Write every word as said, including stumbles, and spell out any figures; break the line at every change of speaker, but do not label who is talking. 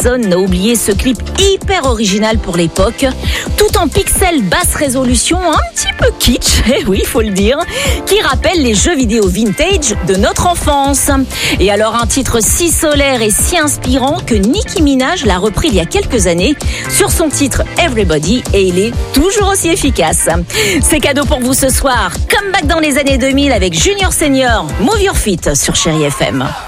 personne n'a oublié ce clip hyper original pour l'époque, tout en pixels basse résolution, un petit peu kitsch, eh oui, il faut le dire, qui rappelle les jeux vidéo vintage de notre enfance. Et alors un titre si solaire et si inspirant que Nicki Minaj l'a repris il y a quelques années sur son titre Everybody et il est toujours aussi efficace. C'est cadeau pour vous ce soir, comeback dans les années deux mille avec Junior Senior, Move Your Feet sur Chérie F M.